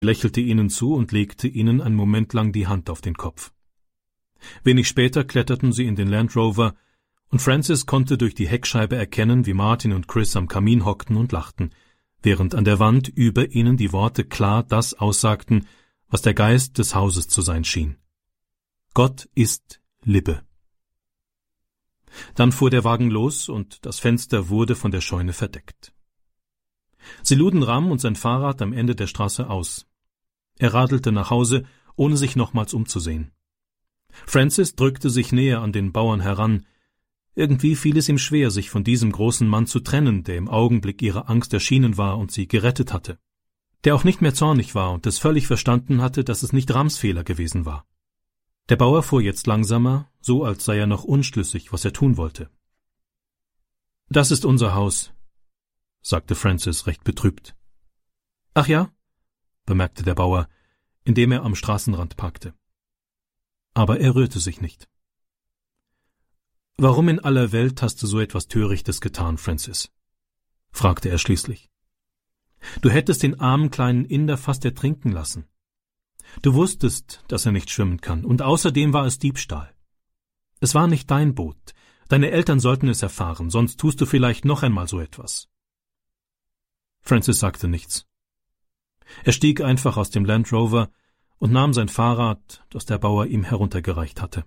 lächelte ihnen zu und legte ihnen einen Moment lang die Hand auf den Kopf. Wenig später kletterten sie in den Land Rover, und Francis konnte durch die Heckscheibe erkennen, wie Martin und Chris am Kamin hockten und lachten, während an der Wand über ihnen die Worte klar das aussagten, was der Geist des Hauses zu sein schien. Gott ist Liebe. Dann fuhr der Wagen los, und das Fenster wurde von der Scheune verdeckt. Sie luden Ram und sein Fahrrad am Ende der Straße aus. Er radelte nach Hause, ohne sich nochmals umzusehen. Francis drückte sich näher an den Bauern heran. Irgendwie fiel es ihm schwer, sich von diesem großen Mann zu trennen, der im Augenblick ihrer Angst erschienen war und sie gerettet hatte. Der auch nicht mehr zornig war und es völlig verstanden hatte, dass es nicht Rams Fehler gewesen war. Der Bauer fuhr jetzt langsamer, so als sei er noch unschlüssig, was er tun wollte. »Das ist unser Haus«, sagte Francis recht betrübt. »Ach ja?«, bemerkte der Bauer, indem er am Straßenrand parkte. Aber er rührte sich nicht. »Warum in aller Welt hast du so etwas Törichtes getan, Francis?«, fragte er schließlich. »Du hättest den armen kleinen Inder fast ertrinken lassen. Du wusstest, dass er nicht schwimmen kann, und außerdem war es Diebstahl. Es war nicht dein Boot. Deine Eltern sollten es erfahren, sonst tust du vielleicht noch einmal so etwas.« Francis sagte nichts. Er stieg einfach aus dem Land Rover und nahm sein Fahrrad, das der Bauer ihm heruntergereicht hatte.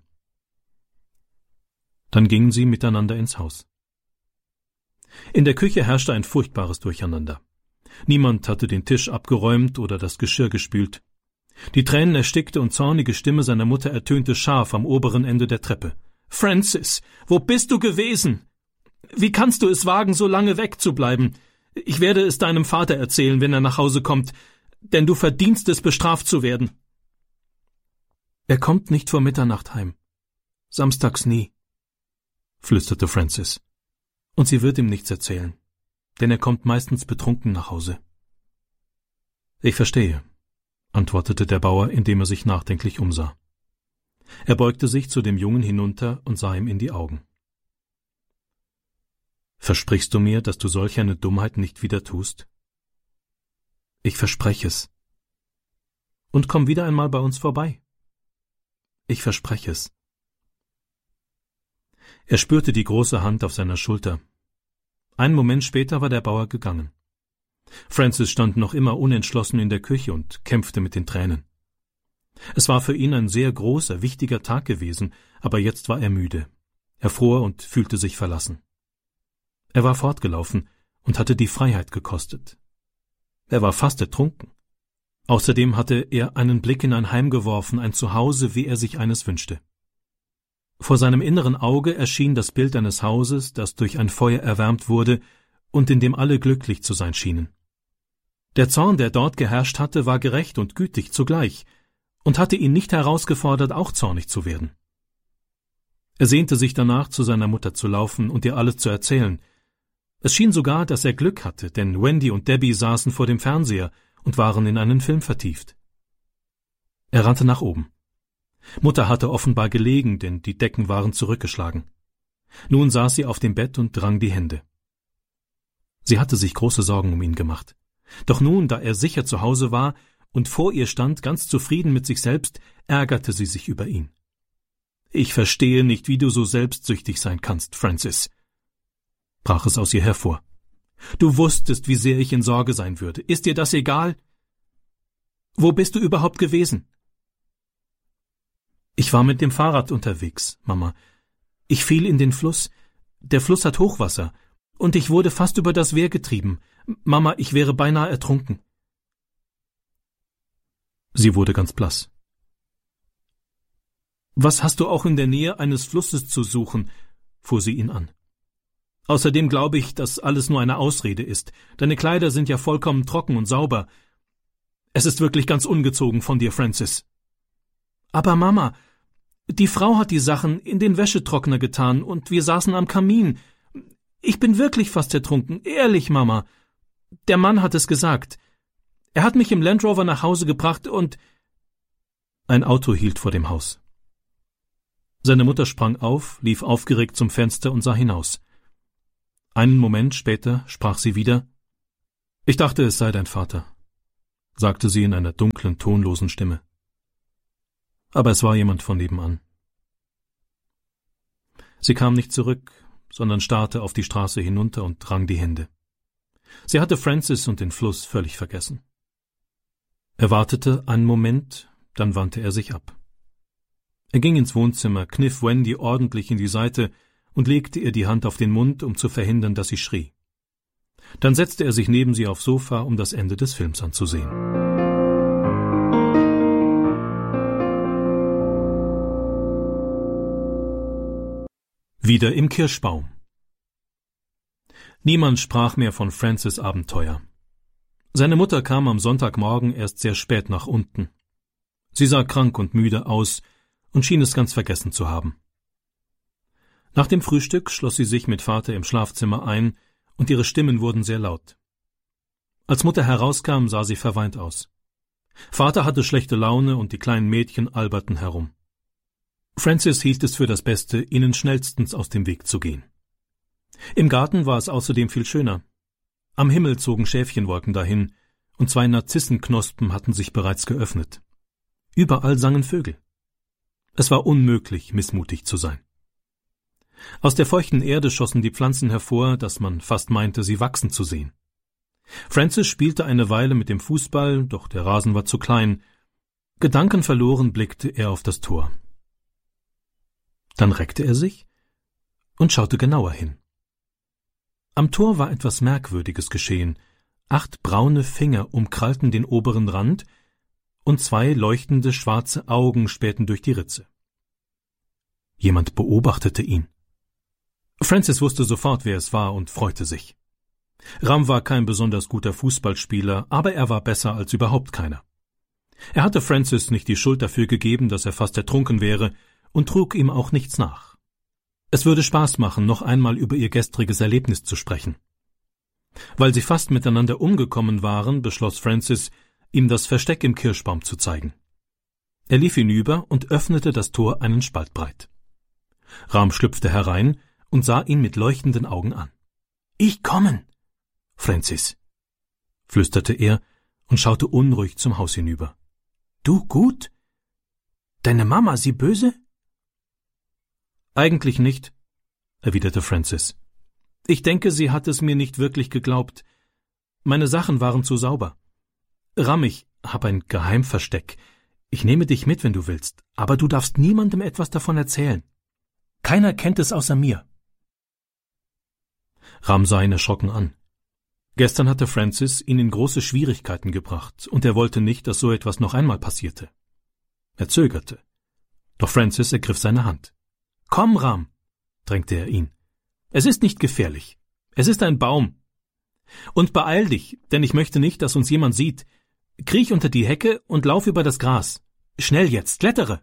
Dann gingen sie miteinander ins Haus. In der Küche herrschte ein furchtbares Durcheinander. Niemand hatte den Tisch abgeräumt oder das Geschirr gespült. Die tränenerstickte und zornige Stimme seiner Mutter ertönte scharf am oberen Ende der Treppe. »Francis, wo bist du gewesen? Wie kannst du es wagen, so lange wegzubleiben? Ich werde es deinem Vater erzählen, wenn er nach Hause kommt, denn du verdienst es, bestraft zu werden.« »Er kommt nicht vor Mitternacht heim. Samstags nie«, flüsterte Francis. »Und sie wird ihm nichts erzählen, denn er kommt meistens betrunken nach Hause.« »Ich verstehe«, antwortete der Bauer, indem er sich nachdenklich umsah. Er beugte sich zu dem Jungen hinunter und sah ihm in die Augen. »Versprichst du mir, dass du solch eine Dummheit nicht wieder tust?« »Ich verspreche es.« »Und komm wieder einmal bei uns vorbei.« »Ich verspreche es.« Er spürte die große Hand auf seiner Schulter. Einen Moment später war der Bauer gegangen. Francis stand noch immer unentschlossen in der Küche und kämpfte mit den Tränen. Es war für ihn ein sehr großer, wichtiger Tag gewesen, aber jetzt war er müde. Er fror und fühlte sich verlassen. Er war fortgelaufen und hatte die Freiheit gekostet. Er war fast ertrunken. Außerdem hatte er einen Blick in ein Heim geworfen, ein Zuhause, wie er sich eines wünschte. Vor seinem inneren Auge erschien das Bild eines Hauses, das durch ein Feuer erwärmt wurde und in dem alle glücklich zu sein schienen. Der Zorn, der dort geherrscht hatte, war gerecht und gütig zugleich und hatte ihn nicht herausgefordert, auch zornig zu werden. Er sehnte sich danach, zu seiner Mutter zu laufen und ihr alles zu erzählen. Es schien sogar, dass er Glück hatte, denn Wendy und Debbie saßen vor dem Fernseher und waren in einen Film vertieft. Er rannte nach oben. Mutter hatte offenbar gelegen, denn die Decken waren zurückgeschlagen. Nun saß sie auf dem Bett und rang die Hände. Sie hatte sich große Sorgen um ihn gemacht. Doch nun, da er sicher zu Hause war und vor ihr stand, ganz zufrieden mit sich selbst, ärgerte sie sich über ihn. »Ich verstehe nicht, wie du so selbstsüchtig sein kannst, Francis«, brach es aus ihr hervor. »Du wusstest, wie sehr ich in Sorge sein würde. Ist dir das egal? Wo bist du überhaupt gewesen?« »Ich war mit dem Fahrrad unterwegs, Mama. Ich fiel in den Fluss. Der Fluss hat Hochwasser. Und ich wurde fast über das Wehr getrieben. Mama, ich wäre beinahe ertrunken.« Sie wurde ganz blass. »Was hast du auch in der Nähe eines Flusses zu suchen?« fuhr sie ihn an. »Außerdem glaube ich, dass alles nur eine Ausrede ist. Deine Kleider sind ja vollkommen trocken und sauber. Es ist wirklich ganz ungezogen von dir, Francis.« »Aber Mama, die Frau hat die Sachen in den Wäschetrockner getan und wir saßen am Kamin. Ich bin wirklich fast ertrunken, ehrlich, Mama. Der Mann hat es gesagt. Er hat mich im Land Rover nach Hause gebracht und...« Ein Auto hielt vor dem Haus. Seine Mutter sprang auf, lief aufgeregt zum Fenster und sah hinaus. Einen Moment später sprach sie wieder: »Ich dachte, es sei dein Vater.« sagte sie in einer dunklen, tonlosen Stimme. Aber es war jemand von nebenan. Sie kam nicht zurück, sondern starrte auf die Straße hinunter und rang die Hände. Sie hatte Francis und den Fluss völlig vergessen. Er wartete einen Moment, dann wandte er sich ab. Er ging ins Wohnzimmer, kniff Wendy ordentlich in die Seite und legte ihr die Hand auf den Mund, um zu verhindern, dass sie schrie. Dann setzte er sich neben sie aufs Sofa, um das Ende des Films anzusehen. Wieder im Kirschbaum. Niemand sprach mehr von Francis' Abenteuer. Seine Mutter kam am Sonntagmorgen erst sehr spät nach unten. Sie sah krank und müde aus und schien es ganz vergessen zu haben. Nach dem Frühstück schloss sie sich mit Vater im Schlafzimmer ein, und ihre Stimmen wurden sehr laut. Als Mutter herauskam, sah sie verweint aus. Vater hatte schlechte Laune und die kleinen Mädchen alberten herum. Francis hielt es für das Beste, ihnen schnellstens aus dem Weg zu gehen. Im Garten war es außerdem viel schöner. Am Himmel zogen Schäfchenwolken dahin, und 2 Narzissenknospen hatten sich bereits geöffnet. Überall sangen Vögel. Es war unmöglich, missmutig zu sein. Aus der feuchten Erde schossen die Pflanzen hervor, dass man fast meinte, sie wachsen zu sehen. Francis spielte eine Weile mit dem Fußball, doch der Rasen war zu klein. Gedankenverloren blickte er auf das Tor. Dann reckte er sich und schaute genauer hin. Am Tor war etwas Merkwürdiges geschehen. 8 braune Finger umkrallten den oberen Rand, und 2 leuchtende schwarze Augen spähten durch die Ritze. Jemand beobachtete ihn. Francis wusste sofort, wer es war, und freute sich. Ram war kein besonders guter Fußballspieler, aber er war besser als überhaupt keiner. Er hatte Francis nicht die Schuld dafür gegeben, dass er fast ertrunken wäre, und trug ihm auch nichts nach. Es würde Spaß machen, noch einmal über ihr gestriges Erlebnis zu sprechen. Weil sie fast miteinander umgekommen waren, beschloss Francis, ihm das Versteck im Kirschbaum zu zeigen. Er lief hinüber und öffnete das Tor einen Spalt breit. Ram schlüpfte herein und sah ihn mit leuchtenden Augen an. »Ich kommen, Francis«, flüsterte er und schaute unruhig zum Haus hinüber. »Du gut? Deine Mama, sie böse?« »Eigentlich nicht«, erwiderte Francis. »Ich denke, sie hat es mir nicht wirklich geglaubt. Meine Sachen waren zu sauber. Ram, ich hab ein Geheimversteck. Ich nehme dich mit, wenn du willst, aber du darfst niemandem etwas davon erzählen. Keiner kennt es außer mir.« Ram sah ihn erschrocken an. Gestern hatte Francis ihn in große Schwierigkeiten gebracht, und er wollte nicht, dass so etwas noch einmal passierte. Er zögerte. Doch Francis ergriff seine Hand. »Komm, Ram«, drängte er ihn. »Es ist nicht gefährlich. Es ist ein Baum. Und beeil dich, denn ich möchte nicht, dass uns jemand sieht. Kriech unter die Hecke und lauf über das Gras. Schnell jetzt, klettere!«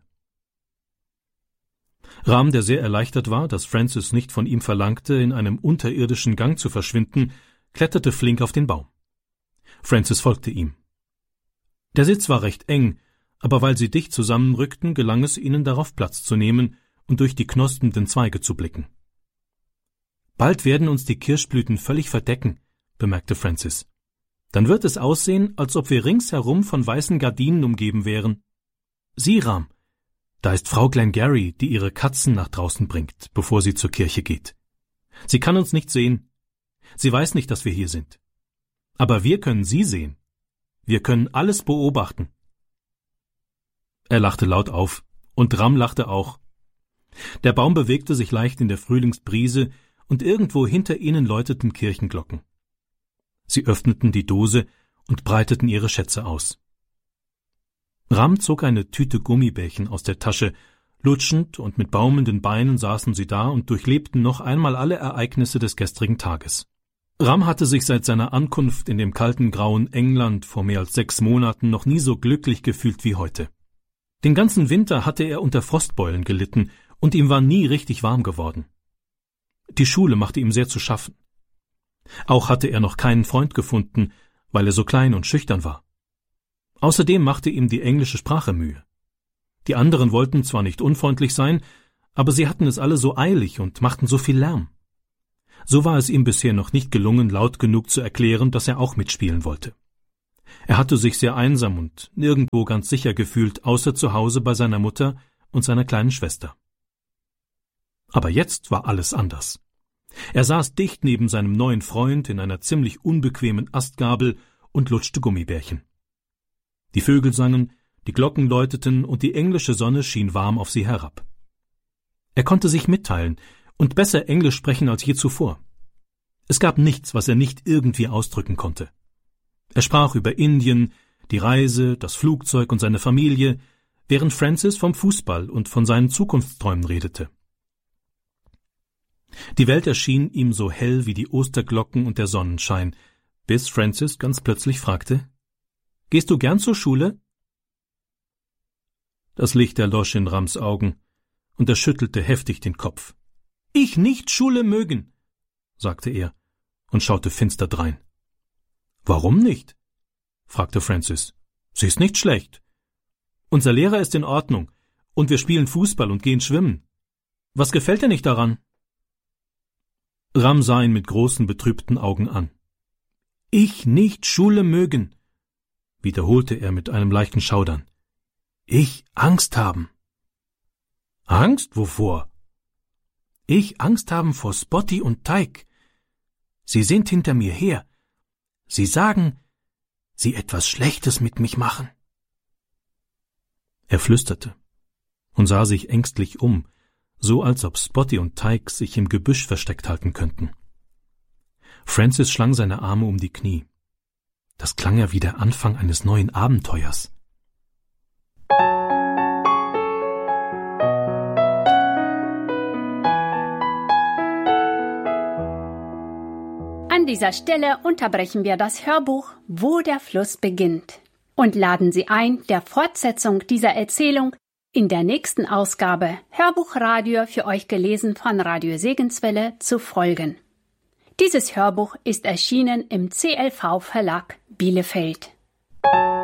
Ram, der sehr erleichtert war, dass Francis nicht von ihm verlangte, in einem unterirdischen Gang zu verschwinden, kletterte flink auf den Baum. Francis folgte ihm. Der Sitz war recht eng, aber weil sie dicht zusammenrückten, gelang es ihnen, darauf Platz zu nehmen und durch die knospenden Zweige zu blicken. »Bald werden uns die Kirschblüten völlig verdecken«, bemerkte Francis. »Dann wird es aussehen, als ob wir ringsherum von weißen Gardinen umgeben wären. Sieh, Ram, da ist Frau Glengarry, die ihre Katzen nach draußen bringt, bevor sie zur Kirche geht. Sie kann uns nicht sehen. Sie weiß nicht, dass wir hier sind. Aber wir können sie sehen. Wir können alles beobachten.« Er lachte laut auf, und Ram lachte auch. Der Baum bewegte sich leicht in der Frühlingsbrise, und irgendwo hinter ihnen läuteten Kirchenglocken. Sie öffneten die Dose und breiteten ihre Schätze aus. Ram zog eine Tüte Gummibärchen aus der Tasche. Lutschend und mit baumelnden Beinen saßen sie da und durchlebten noch einmal alle Ereignisse des gestrigen Tages. Ram hatte sich seit seiner Ankunft in dem kalten, grauen England vor mehr als 6 Monaten noch nie so glücklich gefühlt wie heute. Den ganzen Winter hatte er unter Frostbeulen gelitten, und ihm war nie richtig warm geworden. Die Schule machte ihm sehr zu schaffen. Auch hatte er noch keinen Freund gefunden, weil er so klein und schüchtern war. Außerdem machte ihm die englische Sprache Mühe. Die anderen wollten zwar nicht unfreundlich sein, aber sie hatten es alle so eilig und machten so viel Lärm. So war es ihm bisher noch nicht gelungen, laut genug zu erklären, dass er auch mitspielen wollte. Er hatte sich sehr einsam und nirgendwo ganz sicher gefühlt, außer zu Hause bei seiner Mutter und seiner kleinen Schwester. Aber jetzt war alles anders. Er saß dicht neben seinem neuen Freund in einer ziemlich unbequemen Astgabel und lutschte Gummibärchen. Die Vögel sangen, die Glocken läuteten und die englische Sonne schien warm auf sie herab. Er konnte sich mitteilen und besser Englisch sprechen als je zuvor. Es gab nichts, was er nicht irgendwie ausdrücken konnte. Er sprach über Indien, die Reise, das Flugzeug und seine Familie, während Francis vom Fußball und von seinen Zukunftsträumen redete. Die Welt erschien ihm so hell wie die Osterglocken und der Sonnenschein, bis Francis ganz plötzlich fragte: »Gehst du gern zur Schule?« Das Licht erlosch in Rams Augen, und er schüttelte heftig den Kopf. »Ich nicht Schule mögen«, sagte er und schaute finster drein. »Warum nicht?« fragte Francis. »Sie ist nicht schlecht. Unser Lehrer ist in Ordnung, und wir spielen Fußball und gehen schwimmen. Was gefällt dir nicht daran?« Ram sah ihn mit großen, betrübten Augen an. »Ich nicht Schule mögen«, wiederholte er mit einem leichten Schaudern. »Ich Angst haben.« »Angst? Wovor?« »Ich Angst haben vor Spotty und Tyke. Sie sind hinter mir her. Sie sagen, sie etwas Schlechtes mit mich machen.« Er flüsterte und sah sich ängstlich um, so als ob Spotty und Tyke sich im Gebüsch versteckt halten könnten. Francis schlang seine Arme um die Knie. Das klang ja wie der Anfang eines neuen Abenteuers. An dieser Stelle unterbrechen wir das Hörbuch »Wo der Fluss beginnt« und laden Sie ein, der Fortsetzung dieser Erzählung in der nächsten Ausgabe Hörbuchradio für euch gelesen von Radio Segenswelle zu folgen. Dieses Hörbuch ist erschienen im CLV Verlag Bielefeld.